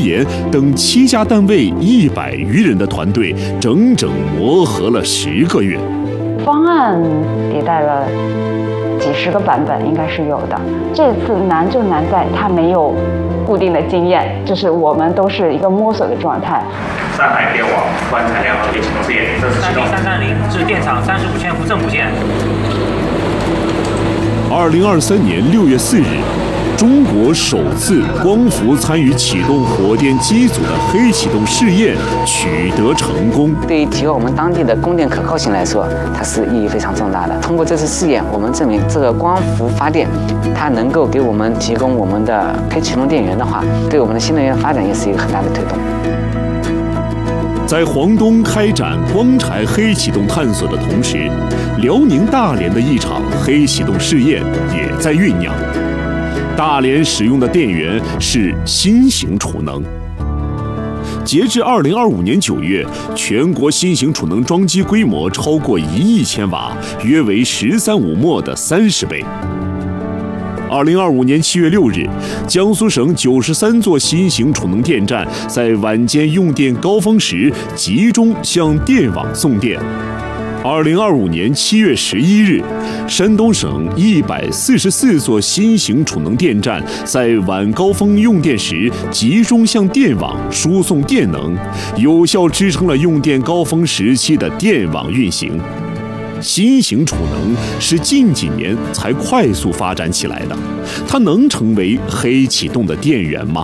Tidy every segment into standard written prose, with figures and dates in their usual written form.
研等7家单位100余人的团队，整整磨合了10个月。 方案迭代了几十个版本，应该是有的。这次难就难在它没有固定的经验，就是我们都是一个摸索的状态。 上海电网观采量和启动试验正式启动。330至电场35千伏正补线。 2023年6月4日，中国首次光伏参与启动火电机组的黑启动试验取得成功。 对于提高我们当地的供电可靠性来说，它是意义非常重大的。通过这次试验，我们证明这个光伏发电，它能够给我们提供我们的可启动电源的话，对我们的新能源发展也是一个很大的推动。 在黄东开展光柴黑启动探索的同时，辽宁大连的一场黑启动试验也在酝酿。大连使用的电源是新型储能。截至2025年9月，全国新型储能装机规模超过1亿千瓦，约为13.5墨的30倍。2025年7月6日，江苏省93座新型储能电站在晚间用电高峰时集中向电网送电。2025年7月11日，山东省144座新型储能电站在晚高峰用电时集中向电网输送电能，有效支撑了用电高峰时期的电网运行。新型储能是近几年才快速发展起来的，它能成为黑启动的电源吗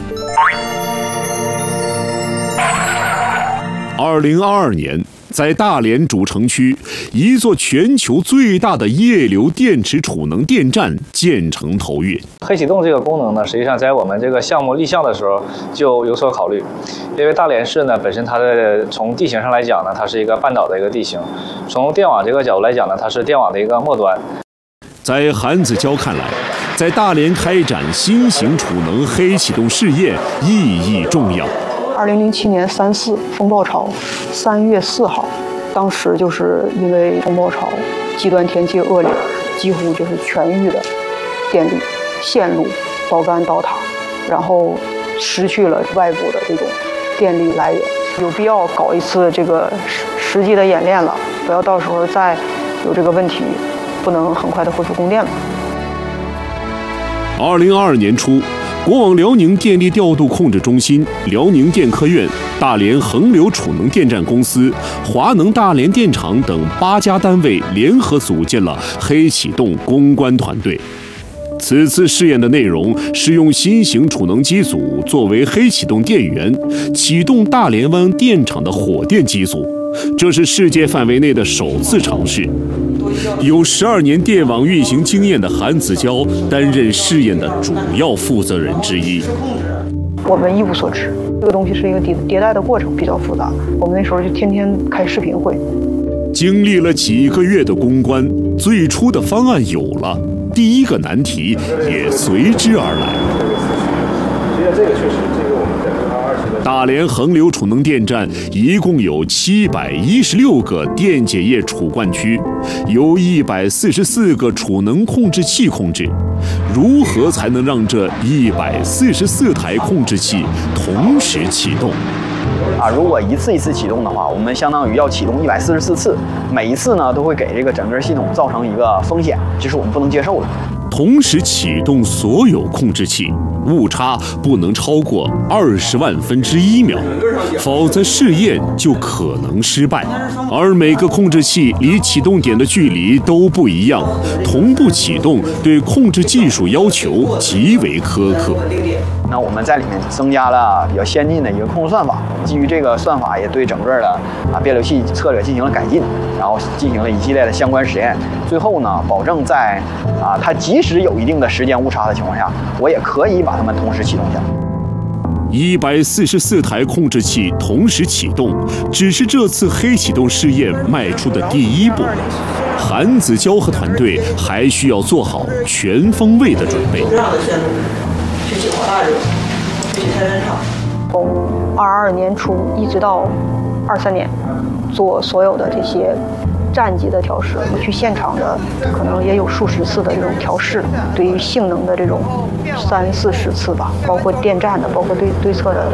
？2022年，在大连主城区，一座全球最大的液流电池储能电站建成投运。 黑启动这个功能呢，实际上在我们这个项目立项的时候就有所考虑，因为大连市呢本身它的从地形上来讲呢，它是一个半岛的一个地形，从电网这个角度来讲呢，它是电网的一个末端。 在韩子娇看来，在大连开展新型储能黑启动试验意义重要。 2007年3·4风暴潮，3月4号，当时就是因为风暴潮，极端天气恶劣，几乎就是全域的电力线路爆干倒塌，然后失去了外部的这种电力来源，有必要搞一次这个实际的演练了，不要到时候再有这个问题，不能很快的恢复供电了。 2022年初，国网辽宁电力调度控制中心、辽宁电科院、大连恒流储能电站公司、华能大连电厂等8家单位联合组建了黑启动攻关团队。此次试验的内容是用新型储能机组作为黑启动电源，启动大连湾电厂的火电机组，这是世界范围内的首次尝试。有12年电网运行经验的韩子娇担任试验的主要负责人之一。 我们一无所知，这个东西是一个迭代的过程，比较复杂。我们那时候就天天开视频会。 经历了几个月的攻关，最初的方案有了，第一个难题也随之而来。 实际上这个确实，这个我们在大连恒流储能电站一共有716个电解液储灌区，由144个储能控制器控制。如何才能让这144台控制器同时启动？ 如果一次一次启动的话，我们相当于要启动144次，每一次呢都会给这个整个系统造成一个风险，这是我们不能接受的。 同时启动所有控制器，误差不能超过20万分之1秒，否则试验就可能失败。而每个控制器离启动点的距离都不一样，同步启动对控制技术要求极为苛刻。 那我们在里面增加了比较先进的一个控制算法，基于这个算法也对整个的变流器策略进行了改进，然后进行了一系列的相关实验，最后呢，保证在它即使有一定的时间误差的情况下，我也可以把它们同时启动下来。 144台控制器同时启动，只是这次黑启动试验迈出的第一步。韩子娇和团队还需要做好全方位的准备。 去起华大热，去太原厂。从22年初一直到23年，做所有的这些站级的调试，我去现场的可能也有数十次的这种调试，对于性能的这种30-40次吧，包括电站的，包括对侧的